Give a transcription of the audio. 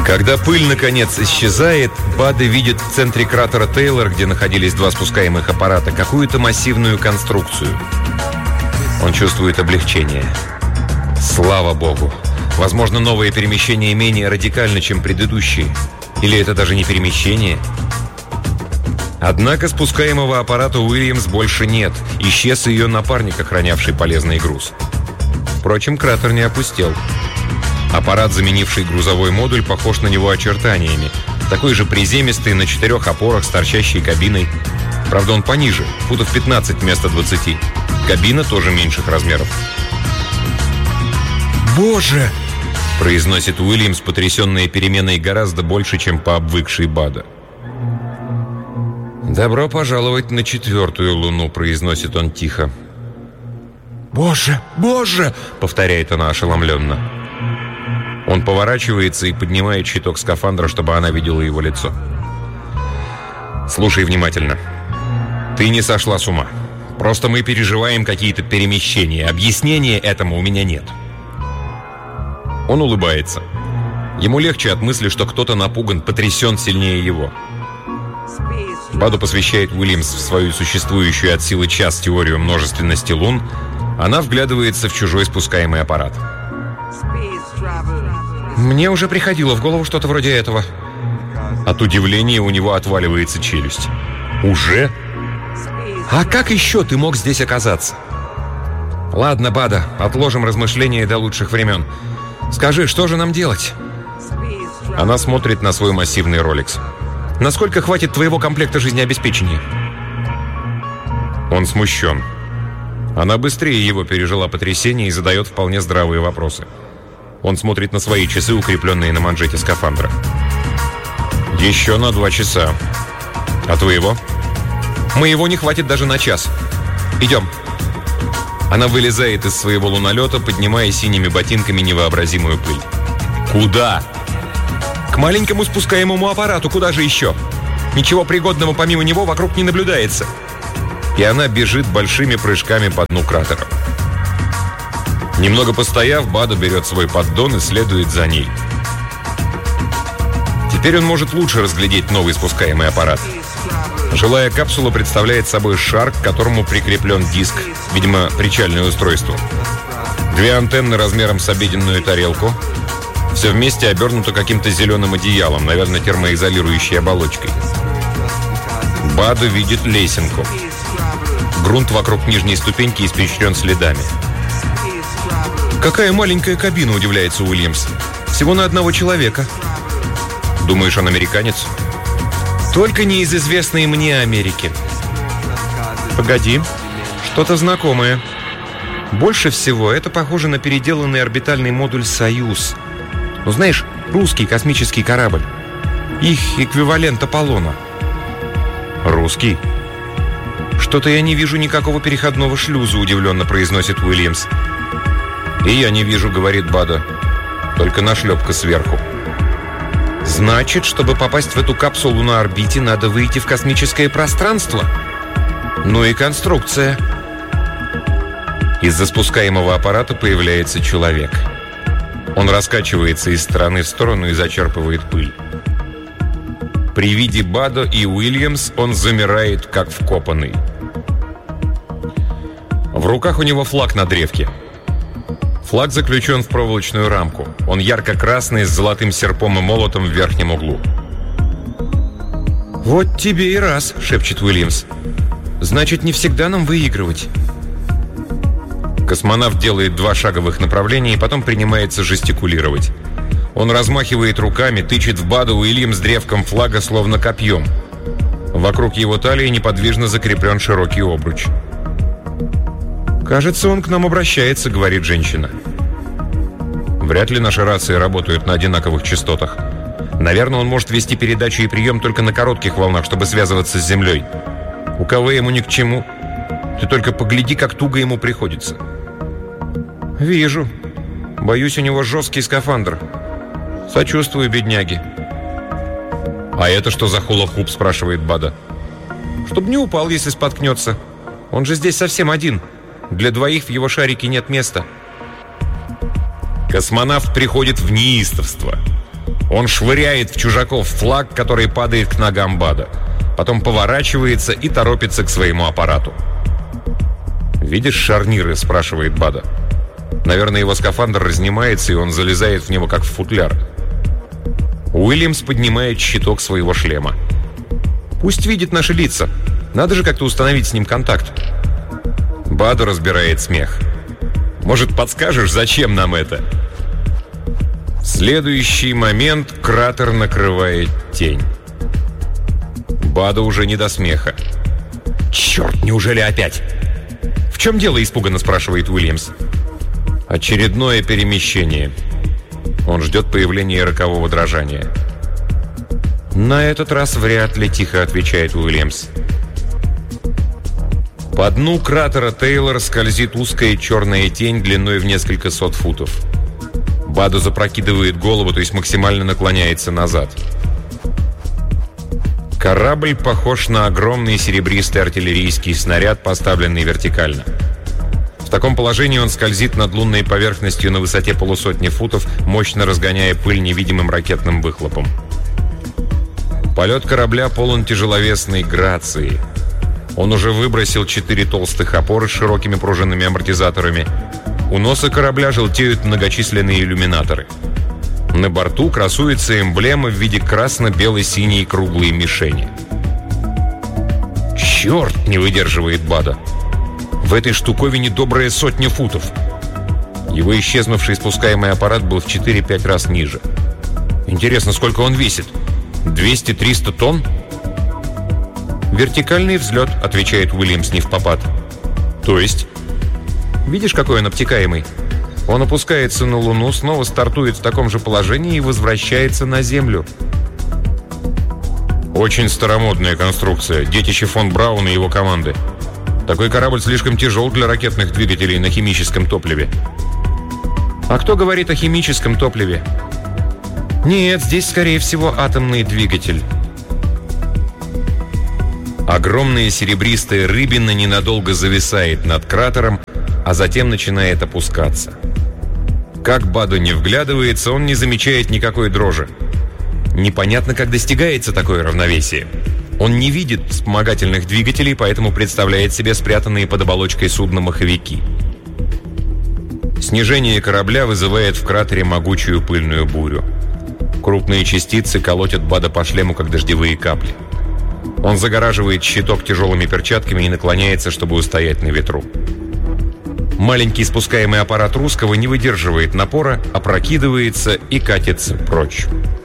Когда пыль, наконец, исчезает, Бада видит в центре кратера Тейлор, где находились два спускаемых аппарата, какую-то массивную конструкцию. Он чувствует облегчение. Слава богу! Возможно, новое перемещение менее радикально, чем предыдущие. Или это даже не перемещение? Однако спускаемого аппарата Уильямс больше нет. Исчез и ее напарник, охранявший полезный груз. Впрочем, кратер не опустел. Аппарат, заменивший грузовой модуль, похож на него очертаниями. Такой же приземистый, на 4 опорах с торчащей кабиной. Правда, он пониже, футов 15 вместо 20. Кабина тоже меньших размеров. «Боже!» – произносит Уильямс, потрясенная переменой гораздо больше, чем пообвыкший Бада. «Добро пожаловать на 4-ю луну», – произносит он тихо. «Боже! Боже!» – повторяет она ошеломленно. Он поворачивается и поднимает щиток скафандра, чтобы она видела его лицо. «Слушай внимательно. Ты не сошла с ума. Просто мы переживаем какие-то перемещения. Объяснения этому у меня нет». Он улыбается. Ему легче от мысли, что кто-то напуган, потрясен сильнее его. Баду посвящает Уильямс в свою существующую от силы час теорию множественности лун. Она вглядывается в чужой спускаемый аппарат. «Мне уже приходило в голову что-то вроде этого». От удивления у него отваливается челюсть. «Уже? А как еще ты мог здесь оказаться?» «Ладно, Бада, отложим размышления до лучших времен. Скажи, что же нам делать?» Она смотрит на свой массивный Rolex. «Насколько хватит твоего комплекта жизнеобеспечения?» Он смущен. Она быстрее его пережила потрясение и задает вполне здравые вопросы. Он смотрит на свои часы, укрепленные на манжете скафандра. «Еще на 2 часа. А твоего?» «Моего не хватит даже на час. Идем». Она вылезает из своего лунолета, поднимая синими ботинками невообразимую пыль. «Куда?» «К маленькому спускаемому аппарату. Куда же еще? Ничего пригодного помимо него вокруг не наблюдается». И она бежит большими прыжками по дну кратера. Немного постояв, Бада берет свой поддон и следует за ней. Теперь он может лучше разглядеть новый спускаемый аппарат. Жилая капсула представляет собой шар, к которому прикреплен диск, видимо, причальное устройство. 2 антенны размером с обеденную тарелку. Все вместе обернуто каким-то зеленым одеялом, наверное, термоизолирующей оболочкой. Бада видит лесенку. Грунт вокруг нижней ступеньки испещрен следами. «Какая маленькая кабина», — удивляется Уильямс. «Всего на 1 человека». «Думаешь, он американец?» «Только не из известной мне Америки». «Погоди, что-то знакомое. Больше всего это похоже на переделанный орбитальный модуль «Союз». Ну, знаешь, русский космический корабль. Их эквивалент Аполлона». «Русский?» «Что-то я не вижу никакого переходного шлюза», — удивленно произносит Уильямс. «И я не вижу», — говорит Бада. «Только нашлепка сверху». «Значит, чтобы попасть в эту капсулу на орбите, надо выйти в космическое пространство. Ну и конструкция». Из-за спускаемого аппарата появляется человек. Он раскачивается из стороны в сторону и зачерпывает пыль. При виде Бада и Уильямс он замирает, как вкопанный. В руках у него флаг на древке. Флаг заключен в проволочную рамку. Он ярко-красный, с золотым серпом и молотом в верхнем углу. «Вот тебе и раз», — шепчет Уильямс. «Значит, не всегда нам выигрывать». Космонавт делает 2 шага в их направлении и потом принимается жестикулировать. Он размахивает руками, тычет в Бада Уильямс древком флага, словно копьем. Вокруг его талии неподвижно закреплен широкий обруч. «Кажется, он к нам обращается», — говорит женщина. «Вряд ли наши рации работают на одинаковых частотах. Наверное, он может вести передачу и прием только на коротких волнах, чтобы связываться с Землей. У кого ему ни к чему. Ты только погляди, как туго ему приходится». «Вижу. Боюсь, у него жесткий скафандр. Сочувствую, бедняги». «А это что за хула-хуп?» — спрашивает Бада. «Чтоб не упал, если споткнется. Он же здесь совсем один. Для 2 в его шарике нет места». Космонавт приходит в неистовство. Он швыряет в чужаков флаг, который падает к ногам Бада. Потом поворачивается и торопится к своему аппарату. «Видишь шарниры?» – спрашивает Бада. Наверное, его скафандр разнимается, и он залезает в него, как в футляр. Уильямс поднимает щиток своего шлема. «Пусть видит наши лица. Надо же как-то установить с ним контакт». Баду разбирает смех. «Может, подскажешь, зачем нам это?» В следующий момент кратер накрывает тень. Баду уже не до смеха. «Черт, неужели опять?» «В чем дело?» – испуганно спрашивает Уильямс. «Очередное перемещение». Он ждет появления рокового дрожания. «На этот раз вряд ли», – тихо отвечает Уильямс. По дну кратера Тейлор скользит узкая черная тень длиной в несколько сот футов. Баду запрокидывает голову, то есть максимально наклоняется назад. Корабль похож на огромный серебристый артиллерийский снаряд, поставленный вертикально. В таком положении он скользит над лунной поверхностью на высоте полусотни футов, мощно разгоняя пыль невидимым ракетным выхлопом. Полет корабля полон тяжеловесной грации. Он уже выбросил 4 толстых опоры с широкими пружинными амортизаторами. У носа корабля желтеют многочисленные иллюминаторы. На борту красуется эмблема в виде красно-бело-синей круглой мишени. «Черт!» – не выдерживает Бада. «В этой штуковине добрая 100 футов». Его исчезнувший спускаемый аппарат был в 4-5 раз ниже. Интересно, сколько он весит? 200-300 тонн? «Вертикальный взлет», — отвечает Уильямс невпопад. «То есть?» «Видишь, какой он обтекаемый? Он опускается на Луну, снова стартует в таком же положении и возвращается на Землю». «Очень старомодная конструкция, детище фон Брауна и его команды. Такой корабль слишком тяжел для ракетных двигателей на химическом топливе». «А кто говорит о химическом топливе?» «Нет, здесь, скорее всего, атомный двигатель». Огромная серебристая рыбина ненадолго зависает над кратером, а затем начинает опускаться. Как Баду не вглядывается, он не замечает никакой дрожи. Непонятно, как достигается такое равновесие. Он не видит вспомогательных двигателей, поэтому представляет себе спрятанные под оболочкой судна маховики. Снижение корабля вызывает в кратере могучую пыльную бурю. Крупные частицы колотят Бада по шлему, как дождевые капли. Он загораживает щиток тяжелыми перчатками и наклоняется, чтобы устоять на ветру. Маленький спускаемый аппарат русского не выдерживает напора, опрокидывается и катится прочь.